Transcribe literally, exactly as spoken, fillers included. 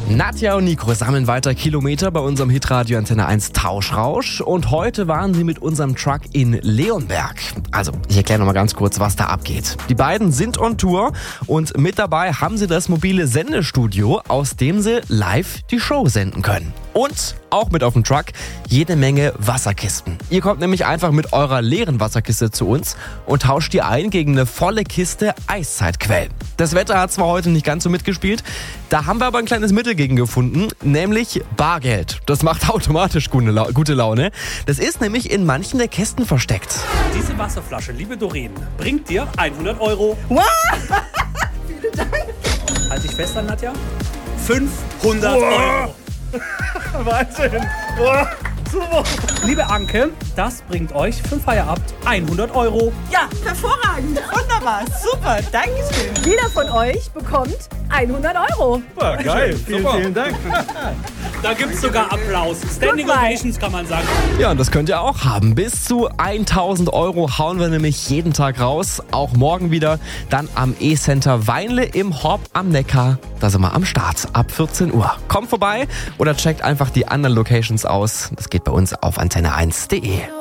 Nadja und Nico sammeln weiter Kilometer bei unserem Hitradio Antenne eins Tauschrausch und heute waren sie mit unserem Truck in Leonberg. Also, ich erkläre nochmal ganz kurz, was da abgeht. Die beiden sind on Tour und mit dabei haben sie das mobile Sendestudio, aus dem sie live die Show senden können. Und auch mit auf dem Truck jede Menge Wasserkisten. Ihr kommt nämlich einfach mit eurer leeren Wasserkiste zu uns und tauscht die ein gegen eine volle Kiste Eiszeitquell. Das Wetter hat zwar heute nicht ganz so mitgespielt, da haben wir aber ein kleines Mittel gegen gefunden, nämlich Bargeld. Das macht automatisch gute, La- gute Laune. Das ist nämlich in manchen der Kästen versteckt. Diese Wasserflasche, liebe Doreen, bringt dir hundert Euro. Wow! Vielen Dank. Halt dich fest an, Nadja. fünfhundert Euro. Wahnsinn. Boah, super. Liebe Anke, das bringt euch für Feierabend hundert Euro. Ja, hervorragend. Wunderbar. Super. Dankeschön. Jeder von euch bekommt hundert Euro. Super, geil. Vielen, Super. vielen Dank. Da gibt's sogar Applaus. Standing Goodbye. Ovations kann man sagen. Ja, und das könnt ihr auch haben. Bis zu tausend Euro hauen wir nämlich jeden Tag raus. Auch morgen wieder. Dann am E-Center Weinle im Horb am Neckar. Da sind wir am Start ab vierzehn Uhr. Kommt vorbei oder checkt einfach die anderen Locations aus. Das geht bei uns auf antenne eins punkt de.